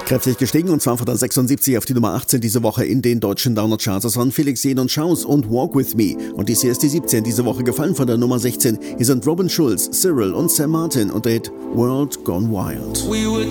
Kräftig gestiegen und zwar von der 76 auf die Nummer 18 diese Woche in den deutschen Downer-Charts. Das waren Felix Jähn und Schaus und Walk With Me. Und dies hier ist die 17 diese Woche gefallen von der Nummer 16. Hier sind Robin Schulz, Cyril und Sam Martin und der Hit World Gone Wild.